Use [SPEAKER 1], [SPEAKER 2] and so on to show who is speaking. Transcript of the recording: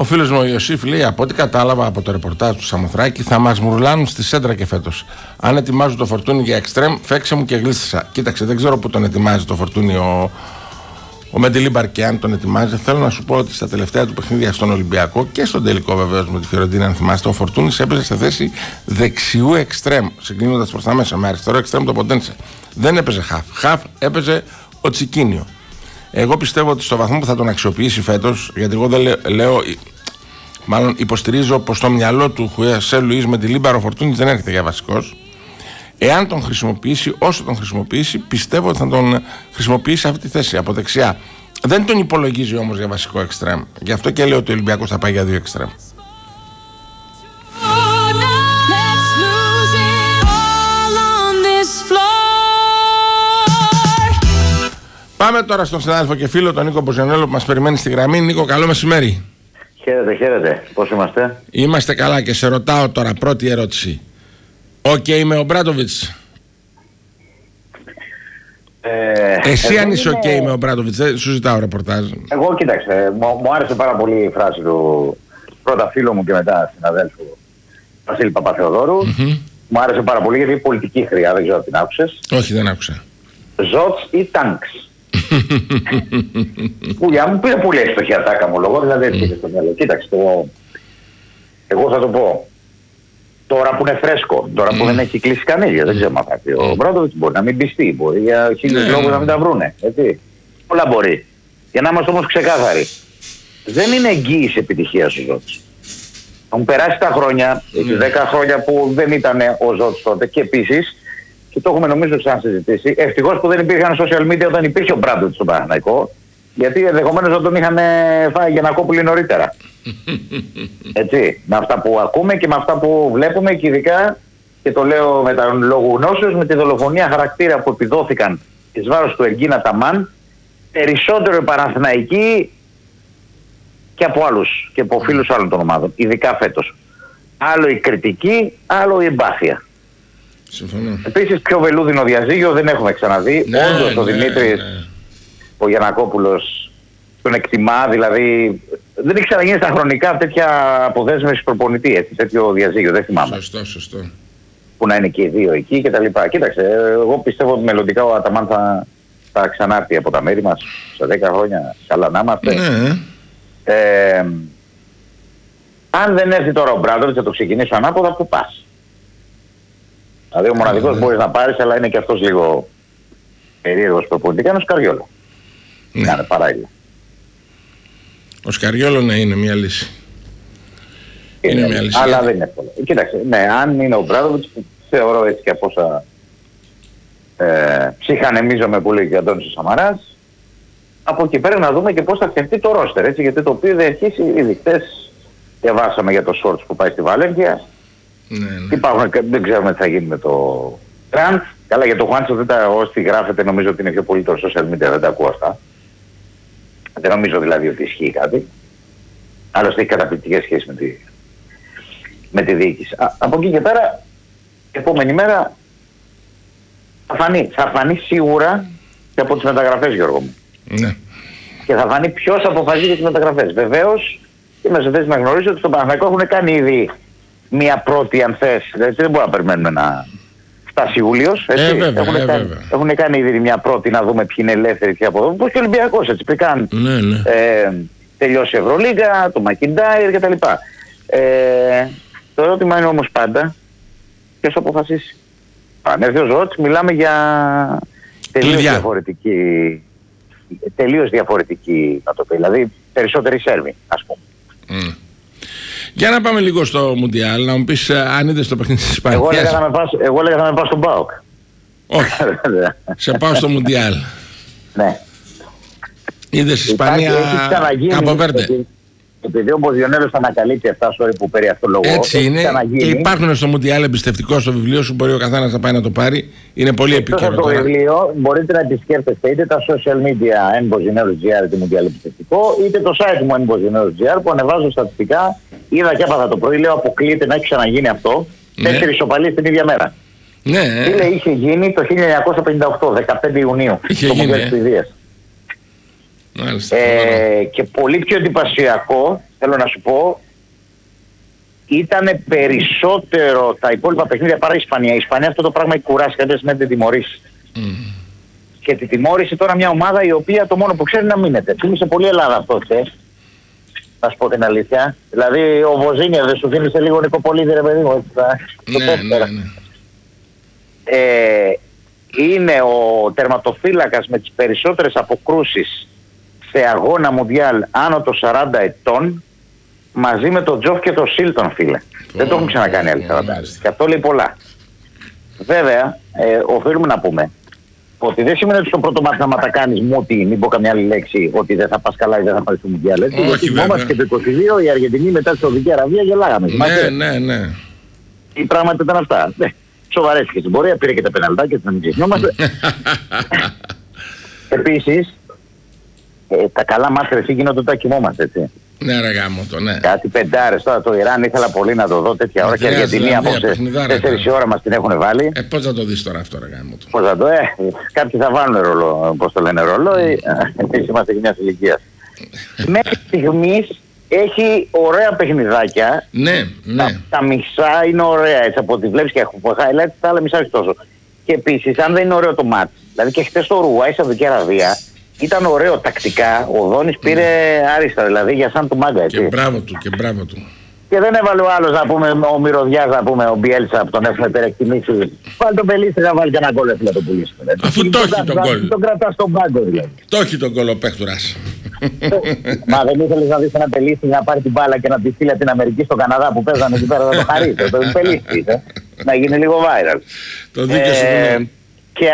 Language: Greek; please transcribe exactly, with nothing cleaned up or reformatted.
[SPEAKER 1] Ο φίλος μου ο Ιωσήφ λέει: από ό,τι κατάλαβα από το ρεπορτάζ του Σαμοθράκη, θα μας μουρλάνουν στη σέντρα και φέτος. Αν ετοιμάζουν το Φορτούνι για εξτρέμ, φέξε μου και γλίστησα. Κοίταξε, δεν ξέρω πού τον ετοιμάζει το Φορτούνι ο, ο Μεντιλίμπαρ και αν τον ετοιμάζει. Θέλω να σου πω ότι στα τελευταία του παιχνίδια στον Ολυμπιακό και στον τελικό βεβαίως με τη Φιωρεντίνα, αν θυμάστε, ο Φορτούνις έπαιζε σε θέση δεξιού εξτρέμ, συγκλίνοντας προς τα μέσα. Με αριστερό εξτρέμ το Ποντένσε. Δεν έπαιζε χαφ. Χαφ έπαιζε ο Τσικίνιο. Εγώ πιστεύω ότι στο βαθμό που θα τον αξιοποιήσει φέτος, γιατί εγώ δεν λέω, λέω μάλλον υποστηρίζω πως στο μυαλό του Χουεσέ Λουίς με τη Λίμπαρο Φορτούνης δεν έρχεται για βασικός. Εάν τον χρησιμοποιήσει, όσο τον χρησιμοποιήσει, πιστεύω ότι θα τον χρησιμοποιήσει σε αυτή τη θέση από δεξιά. Δεν τον υπολογίζει όμως για βασικό εξτρέμ. Γι' αυτό και λέω ότι ο Ολυμπιακός θα πάει για δύο εξτρέμ. Πάμε τώρα στον συνάδελφο και φίλο τον Νίκο Μποζιανέλο που μας περιμένει στη γραμμή. Νίκο, καλό μεσημέρι.
[SPEAKER 2] Χαίρετε, χαίρετε. Πώς είμαστε?
[SPEAKER 1] Είμαστε καλά και σε ρωτάω τώρα πρώτη ερώτηση. Οκ okay, με ο Μπράντοβιτς. Ε, Εσύ αν είσαι οκ okay με ο Μπράντοβιτς, δεν σου ζητάω ρεπορτάζ.
[SPEAKER 2] Εγώ κοίταξε, μου, μου άρεσε πάρα πολύ η φράση του πρώτα φίλου μου και μετά συναδέλφου Βασίλη Παπαθεοδόρου. Mm-hmm. Μου άρεσε πάρα πολύ γιατί είναι πολιτική χρειά, δεν ξέρω αν την άκουσες.
[SPEAKER 1] Όχι, δεν άκουσα.
[SPEAKER 2] Ζότς ή τάγκς. Που για μου πήρε πολύ εύστοχη ατάκα μου λόγω, δηλαδή έτσι mm. στο μυαλό. Κοίταξε, το... εγώ θα το πω. Τώρα που είναι φρέσκο, τώρα mm. που δεν έχει κλείσει κανένα, δεν ξέρω μα κάτι. Mm. Ο Μπράντοβιτς μπορεί να μην πιστεί, μπορεί για χίλιους λόγους να μην τα βρούνε. Έτσι. Όλα μπορεί. Για να είμαστε όμως ξεκάθαροι. Δεν είναι εγγύηση επιτυχίας ο Ζότς. Έχουν περάσει τα χρόνια, mm. δέκα χρόνια που δεν ήταν ο Ζότς τότε και επίσης. Και το έχουμε νομίζω ξανασυζητήσει. Ευτυχώς που δεν υπήρχαν social media όταν υπήρχε ο Μπράντοβιτς στον Παναθηναϊκό. Γιατί ενδεχομένως να τον είχαν φάει Γιαννακόπουλοι νωρίτερα. Έτσι. Με αυτά που ακούμε και με αυτά που βλέπουμε και ειδικά, και το λέω με τα λόγου γνώσεως, με τη δολοφονία χαρακτήρα που επιδόθηκαν εις βάρος του Εργίνα Ταμάν, περισσότερο οι Παναθηναϊκοί και από άλλους και από φίλους άλλων των ομάδων. Ειδικά φέτος. Άλλο η κριτική, άλλο η εμπάθεια.
[SPEAKER 1] Συμφωνώ.
[SPEAKER 2] Επίσης πιο βελούδινο διαζύγιο δεν έχουμε ξαναδεί.
[SPEAKER 1] Ναι,
[SPEAKER 2] όντως
[SPEAKER 1] ναι,
[SPEAKER 2] ο Δημήτρης,
[SPEAKER 1] ναι.
[SPEAKER 2] ο Γιαννακόπουλος τον εκτιμά, δηλαδή δεν έχει ξαναγίνει στα χρονικά τέτοια αποδέσμευση προπονητή, έτσι, τέτοιο διαζύγιο, δεν θυμάμαι.
[SPEAKER 1] Σωστό, σωστό.
[SPEAKER 2] Που να είναι και οι δύο εκεί και τα λοιπά. Κοίταξε, εγώ πιστεύω ότι μελλοντικά ο Αταμάν θα, θα ξανάρθει από τα μέρη μας σε δέκα χρόνια, καλά να είμαστε.
[SPEAKER 1] Ναι.
[SPEAKER 2] Ε, αν δεν έρθει τώρα ο Μπράντοβιτς, θα το ξεκινήσω ανάποδα, πού πας? Δηλαδή ο μοναδικός μπορείς να πάρεις, αλλά είναι και αυτός λίγο περίεργος προπονητικά, είναι ο Σκαριόλο.
[SPEAKER 1] Ναι.
[SPEAKER 2] Κάνε παράλληλα. Ο
[SPEAKER 1] Σκαριόλο ναι, είναι μια λύση. Είναι, είναι μια λύση.
[SPEAKER 2] Αλλά δεν είναι εύκολο. Κοίταξε, ναι, αν είναι ο Μπράντοβιτς, θεωρώ έτσι και από όσα ε, ψυχανεμίζομαι που λέει και ο Αντώνης ο Σαμαράς, από εκεί πέρα να δούμε και πώς θα φτιαχτεί το ρόστερ, έτσι, γιατί το οποίο δεν αρχίσει ήδη χτες διαβάσαμε για το Σόρτς που πάει στη Βαλένθια.
[SPEAKER 1] Ναι, ναι.
[SPEAKER 2] Υπάρχουν, δεν ξέρουμε τι θα γίνει με το Τραντ. Καλά, για το Χουάντσο δεν τα όσοι γράφετε, νομίζω ότι είναι πιο πολύ το social media, δεν τα ακούω αυτά. Δεν νομίζω δηλαδή ότι ισχύει κάτι. Άλλωστε έχει καταπληκτικές σχέσεις με τη, με τη διοίκηση. Α, από εκεί και πέρα, επόμενη μέρα θα φανεί, θα φανεί σίγουρα και από τις μεταγραφές, Γιώργο μου.
[SPEAKER 1] Ναι.
[SPEAKER 2] Και θα φανεί ποιος αποφασίζει τις μεταγραφές. Βεβαίως, είμαι σε θέση να γνωρίζω ότι στον Παναθηναϊκό έχουν κάνει ήδη μία πρώτη, αν θες, δηλαδή δεν μπορούμε να περιμένουμε να φτάσει Ιούλιος, έτσι.
[SPEAKER 1] Ε, βέβαια,
[SPEAKER 2] έχουν,
[SPEAKER 1] ε,
[SPEAKER 2] κάνει,
[SPEAKER 1] βέβαια. έχουν
[SPEAKER 2] κάνει ήδη μια πρώτη να δούμε ποιοι είναι ελεύθεροι και από εδώ. Πώς και ο Ολυμπιακός, έτσι, πριν καν
[SPEAKER 1] ναι, ναι.
[SPEAKER 2] ε, τελειώσει η Ευρωλίγκα, το Μακιντάιρ κτλ. Ε, το ερώτημα είναι όμως πάντα ποιος θα αποφασίσει. Αν έρθει ο Ζώτς, μιλάμε για τελείως
[SPEAKER 1] Κλειδιά.
[SPEAKER 2] διαφορετική, τελείως διαφορετική, να το πει, δηλαδή περισσότεροι Σέρβοι, ας πούμε.
[SPEAKER 1] Mm. Για να πάμε λίγο στο Μουντιάλ, να μου πεις αν είδες το παιχνίδι της Ισπανίας.
[SPEAKER 2] Εγώ έλεγα να με πας, εγώ έλεγα να με πας στον ΠΑΟΚ.
[SPEAKER 1] Όχι, σε πάω στο Μουντιάλ.
[SPEAKER 2] Ναι.
[SPEAKER 1] Είδες Ισπανία Καποβέρντε.
[SPEAKER 2] Επειδή ο Μποζιονέλος θα ανακαλύπτει αυτά sorry, που περί αυτό λόγο.
[SPEAKER 1] Έτσι είναι και υπάρχουν στο Μουντιάλ εμπιστευτικό στο βιβλίο σου, μπορεί ο καθένας να πάει να το πάρει. Είναι πολύ επίκαιρο
[SPEAKER 2] τώρα. Στο βιβλίο μπορείτε να επισκέπτεστε είτε τα social media εν μποζιονέλος τελεία τζι άρ, είτε Μουντιάλ εμπιστευτικό, είτε το site μου εν μποζιονέλος τελεία τζι άρ που ανεβάζω στατιστικά. Είδα και έπαθα το πρωί, λέω αποκλείεται να έχει ξαναγίνει αυτό. Ναι. Τέσσερις ισοπαλίες την ίδια μέρα.
[SPEAKER 1] Ναι.
[SPEAKER 2] Τι λέει, είχε γίνει το χίλια εννιακόσια πενήντα οκτώ, δεκαπέντε Ιουνίου.
[SPEAKER 1] Είχε γίνει. Ε. Μάλιστα,
[SPEAKER 2] ε, και πολύ πιο εντυπωσιακό θέλω να σου πω, ήταν περισσότερο τα υπόλοιπα παιχνίδια παρά η Ισπανία. Η Ισπανία αυτό το πράγμα έχει κουράσει κάποιες με την τιμωρήσει. Mm. Και τη τιμώρησε τώρα μια ομάδα η οποία το μόνο που ξέρει να μείνεται. Θύμισε πολύ Ελλάδα αυτό χθες. Θα σου πω την αλήθεια. Δηλαδή ο Βοζίνια δεν σου θύμισε λίγο Νικοπολίδη, ρε παιδί μου.
[SPEAKER 1] Ναι, ναι, ναι.
[SPEAKER 2] Ε, είναι ο τερματοφύλακας με τις περισσότερες αποκρούσεις σε αγώνα Μουντιάλ άνω των σαράντα ετών, μαζί με τον Τζοφ και τον Σίλτον, φίλε. Oh, δεν το έχουν ξανακάνει άλλοι σαράντα. Και αυτό λέει πολλά. Βέβαια, ε, οφείλουμε να πούμε ότι δεν σημαίνει ότι στο πρώτο μάτι θα τα κάνεις μούτι, μην πω καμιά άλλη λέξη, ότι δεν θα πας καλά ή δεν θα πάρεις στο Μουντιάλ.
[SPEAKER 1] Όχι, βέβαια.
[SPEAKER 2] Και το είκοσι δύο η Αργεντινή μετά τη Σαουδική Αραβία γελάγαμε.
[SPEAKER 1] Ναι, ναι, ναι.
[SPEAKER 2] Οι πράγματα ήταν αυτά. Ναι. Σοβαρέστηκε στην πορεία, πήρε και τα πεναλτάκια, να μην ξεχνιόμαστε. Επίσης, ε, τα καλά μάτια εσύ γίνονται όταν κοιμόμαστε, έτσι.
[SPEAKER 1] Ναι, ρε γάμο το, ναι.
[SPEAKER 2] Κάτι πεντάρες τώρα, το Ιράν ήθελα πολύ να το δω τέτοια ώρα και η Αργεντινή απόψε τέσσερις η ώρα μας την έχουν βάλει.
[SPEAKER 1] Ε, πώς θα το δεις τώρα αυτό, ρε γάμο το.
[SPEAKER 2] Πώς θα το, ε, κάποιοι θα βάλουν ρολό, πώς το λένε, ρολόι, εμείς είμαστε και μιας ηλικίας. Μέχρι στιγμής έχει ωραία παιχνιδάκια.
[SPEAKER 1] Ναι, ναι.
[SPEAKER 2] Τα, τα μισά είναι ωραία, έτσι από ό,τι βλέπεις και έχω highlights, τα άλλα μισά όχι τόσο. Και επίσης, αν δεν είναι ωραίο το μάτς, δηλαδή και χτες το Ουρουγουάη η Σαουδική Αραβία, ήταν ωραίο τακτικά, ο Δόνης πήρε mm. άριστα, δηλαδή για σαν του μάγκα, έτσι.
[SPEAKER 1] Και μπράβο του, και μπράβο του.
[SPEAKER 2] Και δεν έβαλε ο άλλος, να πούμε, ο Μυρωδιάς, να πούμε, ο Μπιέλσα, που τον έχουμε υπερεκτιμήσει. Πάλι τον Πελίστη να βάλει και ένα γκολ, να το πουλήσουμε.
[SPEAKER 1] Αφού το έχει τον γκολ.
[SPEAKER 2] Τον κρατά στον πάγκο, δηλαδή.
[SPEAKER 1] Το έχει τον γκολ ο παίχτουρας.
[SPEAKER 2] Μα δεν ήθελες να δεις ένα Πελίστη να πάρει την μπάλα και να τη στείλει την Αμερική στον Καναδά που παίζανε εκεί πέρα να το χαρίσει. Το Πελίστη, να γίνει λίγο viral.
[SPEAKER 1] Το δίκιο σου.